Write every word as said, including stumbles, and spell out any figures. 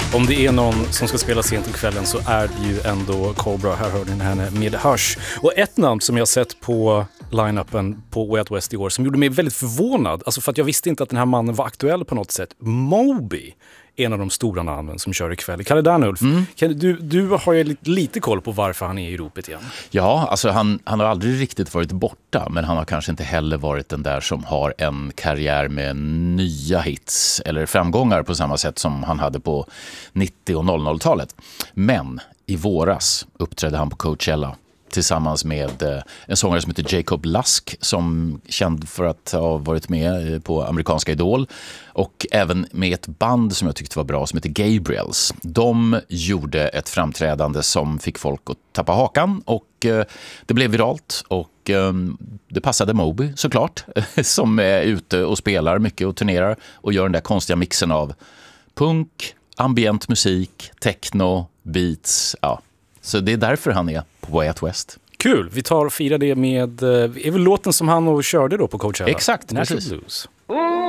Om det är någon som ska spela sent om kvällen så är det ju ändå Cobra. Här hörde ni henne med Hush. Och ett namn som jag sett på line-upen på Way Out West i år som gjorde mig väldigt förvånad, alltså för att jag visste inte att den här mannen var aktuell på något sätt. Moby, en av de stora namnen som kör ikväll. Kalle Danulf, mm. du, du har ju lite, lite koll på varför han är i ropet igen. Ja, alltså han, han har aldrig riktigt varit borta, men han har kanske inte heller varit den där som har en karriär med nya hits eller framgångar på samma sätt som han hade på nittio- och noll noll-talet. Men i våras uppträdde han på Coachella tillsammans med en sångare som heter Jacob Lusk, som känd för att ha varit med på Amerikanska Idol, och även med ett band som jag tyckte var bra som heter Gabriels. De gjorde ett framträdande som fick folk att tappa hakan, och det blev viralt, och det passade Moby såklart, som är ute och spelar mycket och turnerar och gör den där konstiga mixen av punk, ambient musik, techno, beats, ja. Så det är därför han är på Way Out West. Kul, vi tar och firar det med, är väl låten som han och körde då på Coachella? Exakt, Natural precis. Blues.